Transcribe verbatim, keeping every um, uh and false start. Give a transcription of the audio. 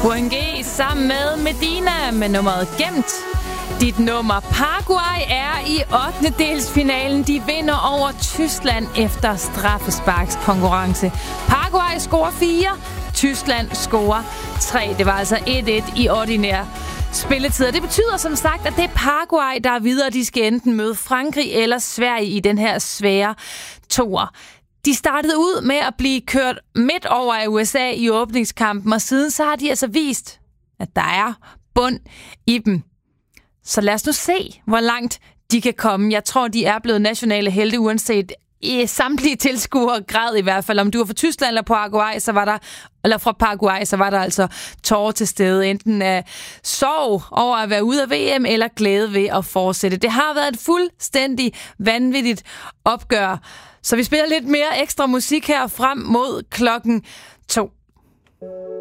U N G sammen med Medina med nummeret Gemt. Dit nummer. Paraguay er i ottendedelsfinalen. De vinder over Tyskland efter straffesparkskonkurrence. Paraguay scorer fire. Tyskland scorer tre. Det var altså et et i ordinær spilletid. Det betyder som sagt, at det er Paraguay, der er videre. De skal enten møde Frankrig eller Sverige i den her svære toer. De startede ud med at blive kørt midt over af U S A i åbningskampen, og siden så har de altså vist, at der er bund i dem. Så lad os nu se, hvor langt de kan komme. Jeg tror, de er blevet nationale helte, uanset i samtlige tilskuere grad i hvert fald. Om du var fra Tyskland eller Paraguay, så var der, eller fra Paraguay, så var der altså tårer til stede. Enten af sorg over at være ude af V M, eller glæde ved at fortsætte. Det har været et fuldstændig vanvittigt opgør. Så vi spiller lidt mere ekstra musik her frem mod klokken to.